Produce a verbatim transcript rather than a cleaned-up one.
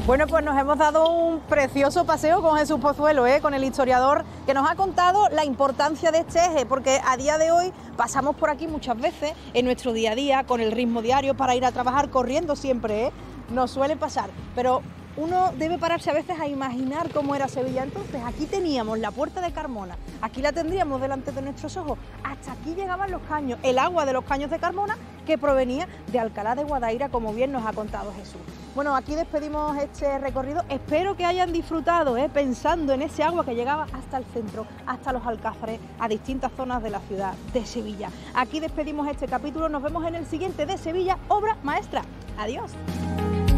Bueno, pues nos hemos dado un precioso paseo con Jesús Pozuelo, ¿eh? Con el historiador que nos ha contado la importancia de este eje, porque a día de hoy pasamos por aquí muchas veces en nuestro día a día, con el ritmo diario para ir a trabajar, corriendo siempre, ¿eh? Nos suele pasar, pero uno debe pararse a veces a imaginar cómo era Sevilla entonces. Aquí teníamos la Puerta de Carmona, aquí la tendríamos delante de nuestros ojos, hasta aquí llegaban los caños, el agua de los caños de Carmona que provenía de Alcalá de Guadaira, como bien nos ha contado Jesús. Bueno, aquí despedimos este recorrido, espero que hayan disfrutado, ¿eh? Pensando en ese agua que llegaba hasta el centro, hasta los alcázares, a distintas zonas de la ciudad de Sevilla. Aquí despedimos este capítulo, nos vemos en el siguiente de Sevilla, obra maestra. Adiós.